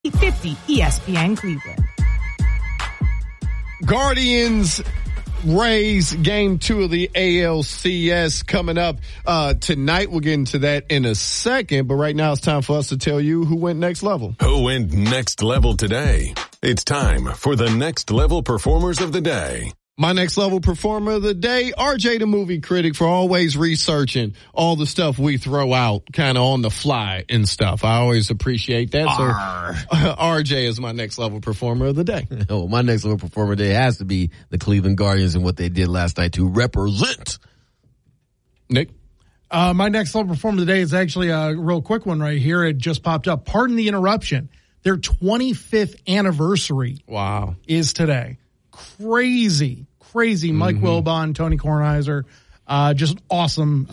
50 ESPN Cleveland. Guardians Rays game 2 of the ALCS coming up tonight. We'll get into that in a second, but right now it's time for us to tell you who went next level. Who went next level today? It's time for the next level performers of the day. My next level performer of the day, RJ the movie critic, for always researching all the stuff we throw out kind of on the fly and stuff. I always appreciate that. So RJ is my next level performer of the day. Oh, my next level performer of the day has to be the Cleveland Guardians and what they did last night to represent. Nick? My next level performer of the day is actually a real quick one right here. It just popped up. Pardon the interruption. Their 25th anniversary is today. Crazy. Mike Wilbon, Tony Kornheiser, just awesome.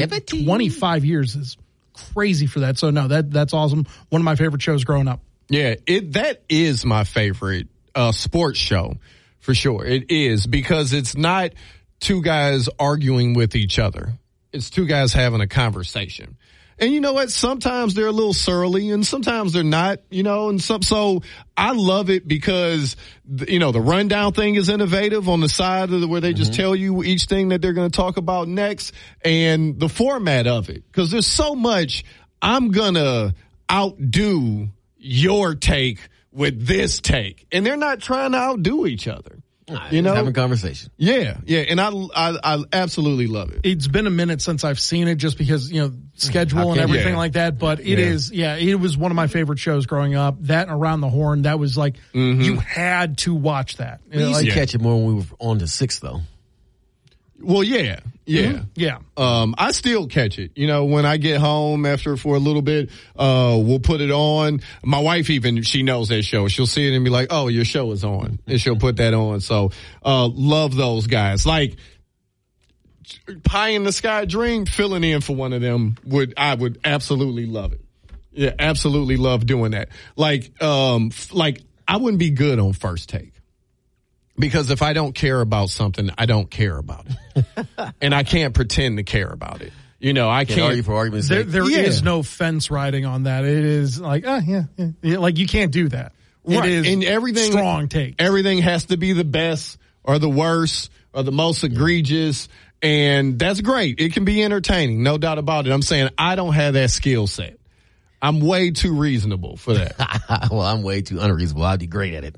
25 years is crazy for that. So no, that's awesome. One of my favorite shows growing up. Yeah, that is my favorite sports show for sure. It is, because it's not two guys arguing with each other. It's two guys having a conversation. And you know what? Sometimes they're a little surly and sometimes they're not, and so I love it because, the rundown thing is innovative on the side of where they just tell you each thing that they're going to talk about next, and the format of it. Because there's so much, I'm going to outdo your take with this take. And they're not trying to outdo each other. Having a conversation. Yeah, and I absolutely love it. It's been a minute since I've seen it, just because schedule and everything like that. But it was one of my favorite shows growing up. That and Around the Horn, that was like you had to watch that. We used to catch it more when we were on to 6, though. Well, yeah. I still catch it. When I get home for a little bit, we'll put it on. My wife she knows that show. She'll see it and be like, "Oh, your show is on," and she'll put that on. So, love those guys. Like Pie in the Sky Dream, filling in for one of them I would absolutely love it. Yeah, absolutely love doing that. Like I wouldn't be good on First Take. Because if I don't care about something, I don't care about it. And I can't pretend to care about it. I can't argue for argument's sake. There is no fence riding on that. It is like, like you can't do that. Right. It is and everything, strong take. Everything has to be the best or the worst or the most egregious. And that's great. It can be entertaining. No doubt about it. I'm saying I don't have that skill set. I'm way too reasonable for that. Well, I'm way too unreasonable. I'd be great at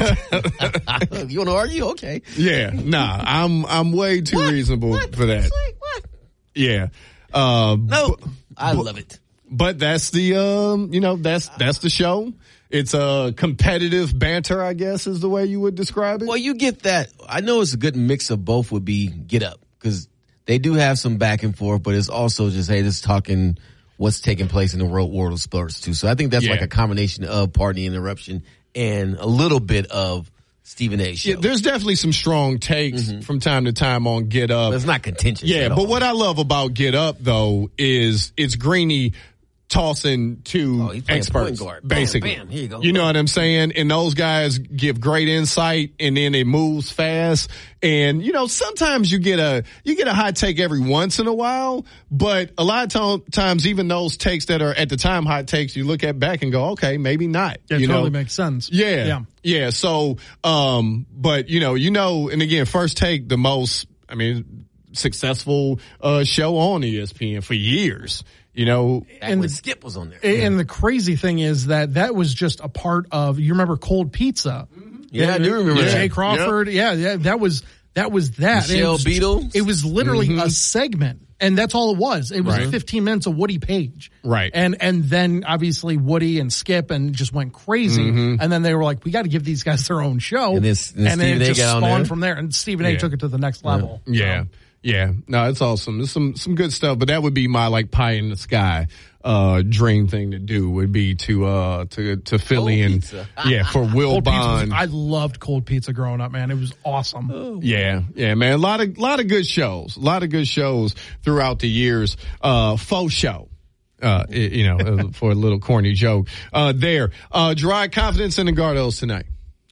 it. You want to argue? Okay. Yeah. Nah, I'm way too reasonable for that. What? Yeah. No, I love it. But that's the, that's the show. It's a competitive banter, I guess, is the way you would describe it. Well, you get that. I know it's a good mix of both would be Get Up, because they do have some back and forth, but it's also just, hey, this talking what's taking place in the world of sports too. So I think that's like a combination of Pardon the Interruption and a little bit of Stephen A. show. Yeah, there's definitely some strong takes from time to time on Get Up. But it's not contentious. Yeah, but what I love about Get Up though is it's Greeny tossing to experts, basically. Bam, here you go. You know what I'm saying? And those guys give great insight, and then it moves fast. And sometimes you get a hot take every once in a while, but a lot of times even those takes that are at the time hot takes, you look at back and go, okay, maybe not. Yeah, it totally makes sense. Yeah. So, but and again, First Take, the most, successful show on ESPN for years. And Skip was on there. And the crazy thing is that was just a part of, you remember Cold Pizza? Yeah, I do remember that. Jay Crawford. Yep. Yeah, that was that. Michelle Beadle. It was literally a segment. And that's all it was. It was 15 minutes of Woody Page. Right. And then obviously Woody and Skip and just went crazy. And then they were like, we got to give these guys their own show. And then Stephen A just got on spawned there. from there. And Stephen A took it to the next level. Yeah. So. Yeah. No, it's awesome. There's some good stuff, but that would be my Pie in the Sky dream thing to do would be to fill in for Will Bond. I loved Cold Pizza growing up, man. It was awesome. Yeah, man. A lot of good shows. A lot of good shows throughout the years. Faux show. For a little corny joke. Gerard, confidence in the Gardos tonight.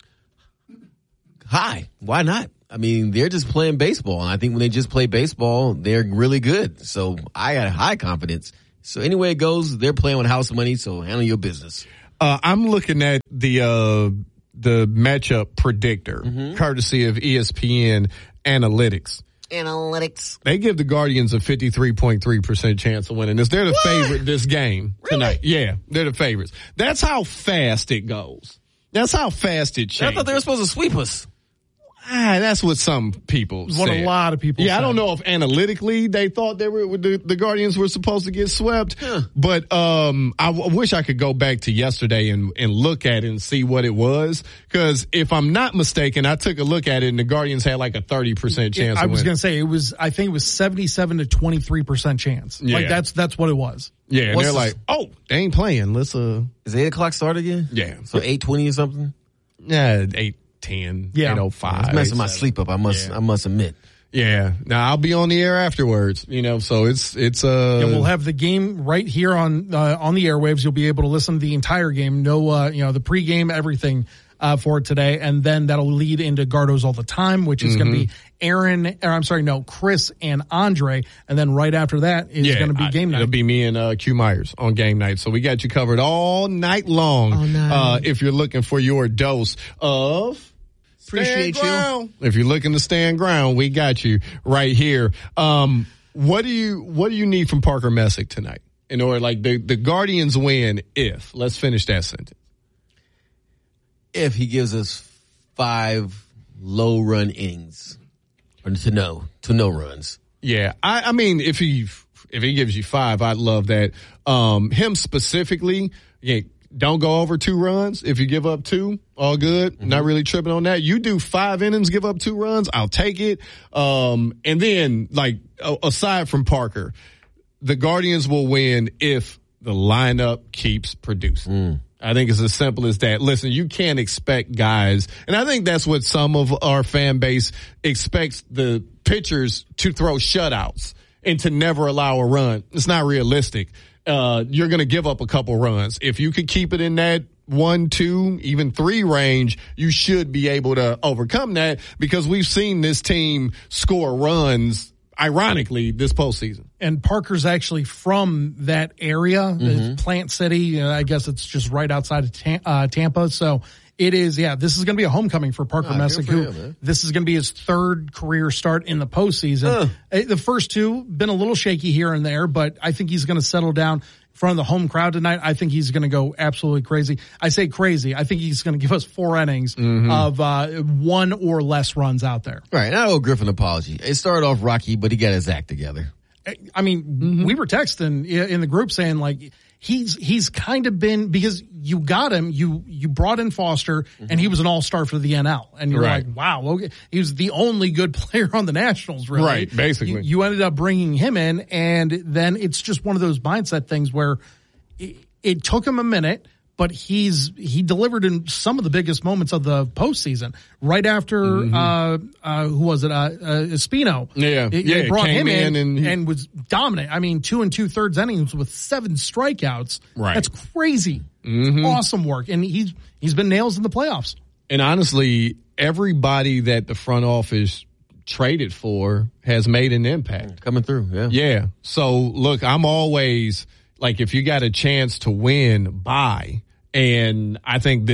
High. Why not? They're just playing baseball, and I think when they just play baseball, they're really good. So I got high confidence. So anyway it goes, they're playing with house money, so handle your business. I'm looking at the matchup predictor, courtesy of ESPN Analytics. They give the Guardians a 53.3% chance of winning this. They're the favorite this game tonight. Really? Yeah, they're the favorites. That's how fast it goes. That's how fast it changes. I thought they were supposed to sweep us. That's what some people said. What a lot of people said. I don't know if analytically they thought the Guardians were supposed to get swept, but I wish I could go back to yesterday and look at it and see what it was. Because if I'm not mistaken, I took a look at it and the Guardians had like a 30% chance. I was going to say I think it was 77 to 23% chance. Yeah. Like that's what it was. Yeah, and they're like, oh, they ain't playing. Let's Is 8:00 start again? Yeah. So 8:20 or something? Yeah, 8:10, 8:05. It's messing my sleep up, I must admit. Yeah. Now I'll be on the air afterwards, so it's we'll have the game right here on the airwaves. You'll be able to listen to the entire game. No, the pregame, everything for today. And then that'll lead into Gardo's All the Time, which is going to be Chris and Andre. And then right after that is going to be game night. It'll be me and Q Myers on game night. So we got you covered all night long. If you're looking for your dose of Appreciate you. If you're looking to stand ground, we got you right here. What do you need from Parker Messick tonight in order, like the Guardians win if? Let's finish that sentence. If he gives us 5 low run innings, or to no runs. Yeah, I mean, if he gives you 5, I'd love that. Him specifically, don't go over 2 runs. If you give up 2, all good. Not really tripping on that. You do 5 innings, give up 2 runs, I'll take it. And then, aside from Parker, the Guardians will win if the lineup keeps producing. I think it's as simple as that. Listen, you can't expect guys, and I think that's what some of our fan base expects the pitchers to throw shutouts and to never allow a run. It's not realistic. You're going to give up a couple runs. If you could keep it in that 1, 2, even 3 range, you should be able to overcome that because we've seen this team score runs, ironically, this postseason. And Parker's actually from that area, Plant City. I guess it's just right outside of Tampa. So it is, this is going to be a homecoming for Parker Messick, this is going to be his 3rd career start in the postseason. The first 2, been a little shaky here and there, but I think he's going to settle down in front of the home crowd tonight. I think he's going to go absolutely crazy. I say crazy. I think he's going to give us 4 innings of 1 or less runs out there. Right. And I owe Griffin an apology. It started off rocky, but he got his act together. I mean, we were texting in the group saying like, he's kind of been, because you got him, you brought in Foster and he was an all-star for the NL. And you're like, wow, okay. He was the only good player on the Nationals, really. Right, basically. You ended up bringing him in, and then it's just one of those mindset things where it took him a minute, but he delivered in some of the biggest moments of the postseason. Right after, who was it? Espino. They brought him in and was dominant. I mean, 2 2/3 innings with 7 strikeouts. Right. That's crazy. Awesome work. And he's been nails in the playoffs. And honestly, everybody that the front office traded for has made an impact. Coming through, Yeah. So, look, I'm always, like, if you got a chance to win, buy. And I think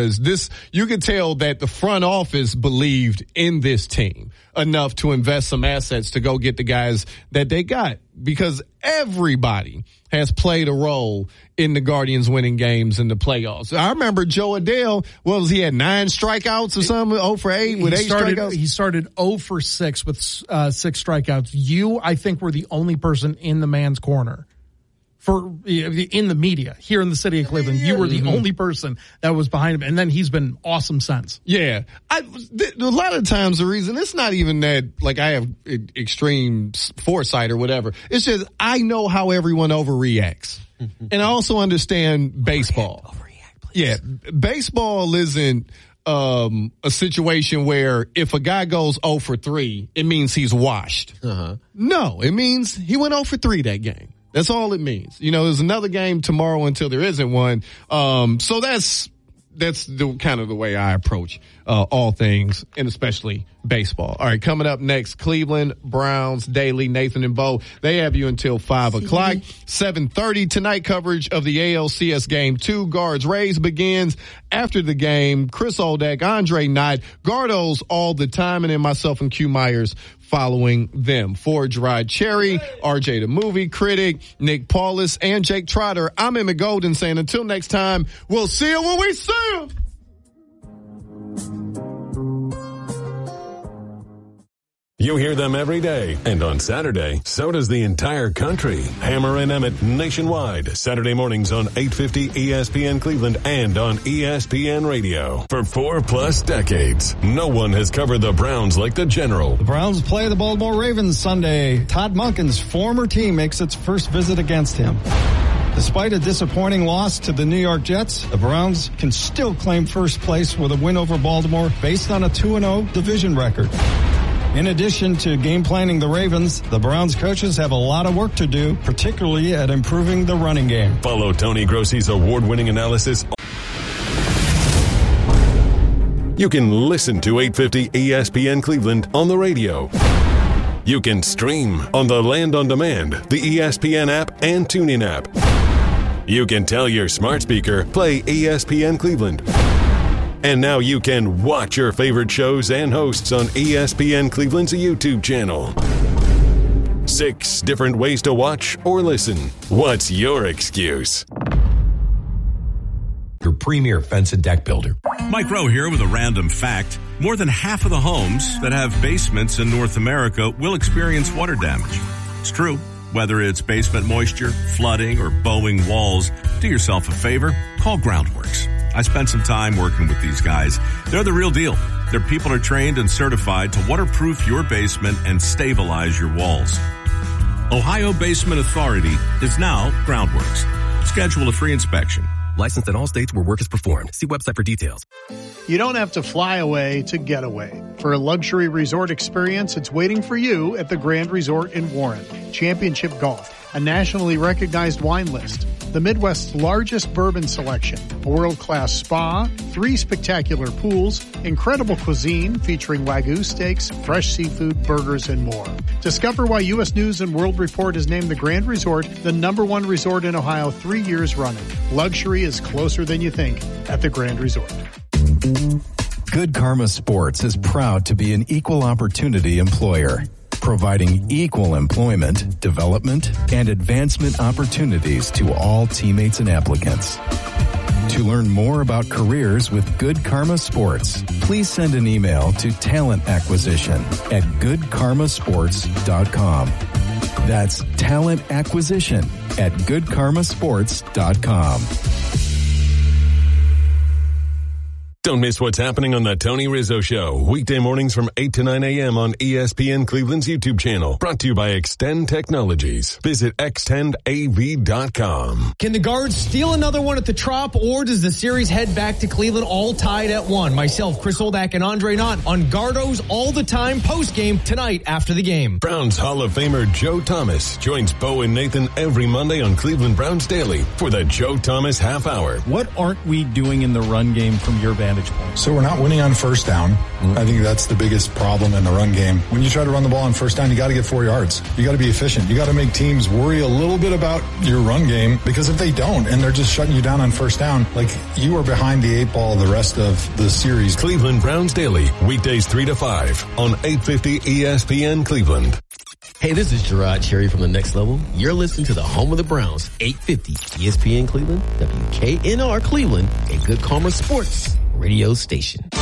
you could tell that the front office believed in this team enough to invest some assets to go get the guys that they got, because everybody has played a role in the Guardians winning games in the playoffs. I remember Joe Adele, he had 9 strikeouts or something, 0 for 8 with 8 strikeouts? He started 0 for 6 with 6 strikeouts. You, I think, were the only person in the man's corner. In the media here in the city of Cleveland, you were the only person that was behind him, and then he's been awesome since. Yeah, a lot of times the reason it's not even that like I have extreme foresight or whatever. It's just I know how everyone overreacts, and I also understand baseball. Overreact, please. Yeah, baseball isn't a situation where if a guy goes 0 for 3, it means he's washed. No, it means he went 0 for 3 that game. That's all it means. There's another game tomorrow until there isn't one. So that's the kind of the way I approach all things, and especially baseball. All right, coming up next, Cleveland Browns Daily. Nathan and Bo, they have you until 5 o'clock. 7:30 tonight, coverage of the ALCS Game 2. Guards Rays begins after the game. Chris Oldak, Andre Knight, Gardos all the time, and then myself and Q Myers following them. For Gerard Cherry, RJ the Movie Critic, Nick Paulus, and Jake Trotter, I'm Emmett Golden saying until next time, we'll see you when we see you. You hear them every day, and on Saturday, so does the entire country. Hammer and Emmett nationwide, Saturday mornings on 850 ESPN Cleveland and on ESPN Radio. For 4+ decades, no one has covered the Browns like the General. The Browns play the Baltimore Ravens Sunday. Todd Monken's former team makes its first visit against him. Despite a disappointing loss to the New York Jets, the Browns can still claim first place with a win over Baltimore based on a 2-0 division record. In addition to game planning the Ravens, the Browns coaches have a lot of work to do, particularly at improving the running game. Follow Tony Grossi's award-winning analysis. You can listen to 850 ESPN Cleveland on the radio. You can stream on the Land on Demand, the ESPN app, and TuneIn app. You can tell your smart speaker, play ESPN Cleveland. And now you can watch your favorite shows and hosts on ESPN Cleveland's YouTube channel. 6 different ways to watch or listen. What's your excuse? Your premier fence and deck builder. Mike Rowe here with a random fact. More than half of the homes that have basements in North America will experience water damage. It's true. Whether it's basement moisture, flooding, or bowing walls, do yourself a favor, call Groundworks. I spent some time working with these guys. They're the real deal. Their people are trained and certified to waterproof your basement and stabilize your walls. Ohio Basement Authority is now Groundworks. Schedule a free inspection. Licensed in all states where work is performed. See website for details. You don't have to fly away to get away. For a luxury resort experience, it's waiting for you at the Grand Resort in Warren. Championship Golf, a nationally recognized wine list, the Midwest's largest bourbon selection, a world-class spa, 3 spectacular pools, incredible cuisine featuring Wagyu steaks, fresh seafood, burgers, and more. Discover why U.S. News and World Report has named the Grand Resort the #1 resort in Ohio 3 years running. Luxury is closer than you think at the Grand Resort. Good Karma Sports is proud to be an equal opportunity employer, providing equal employment, development, and advancement opportunities to all teammates and applicants. To learn more about careers with Good Karma Sports, please send an email to talentacquisition@goodkarmasports.com. That's talentacquisition@goodkarmasports.com. Don't miss what's happening on the Tony Rizzo Show. Weekday mornings from 8 to 9 a.m. on ESPN Cleveland's YouTube channel. Brought to you by Extend Technologies. Visit extendav.com. Can the Guards steal another one at the Trop, or does the series head back to Cleveland all tied at 1? Myself, Chris Oldak, and Andre Knott on Gardos All the Time postgame tonight after the game. Browns Hall of Famer Joe Thomas joins Bo and Nathan every Monday on Cleveland Browns Daily for the Joe Thomas Half Hour. What aren't we doing in the run game from your vantage point? So we're not winning on first down. I think that's the biggest problem in the run game. When you try to run the ball on first down, you got to get 4 yards. You got to be efficient. You got to make teams worry a little bit about your run game, because if they don't and they're just shutting you down on first down, like, you are behind the 8 ball the rest of the series. Cleveland Browns Daily, weekdays 3 to 5 on 850 ESPN Cleveland. Hey, this is Gerard Cherry from The Next Level. You're listening to the home of the Browns, 850 ESPN Cleveland, WKNR Cleveland, a Good Karma Sports radio station.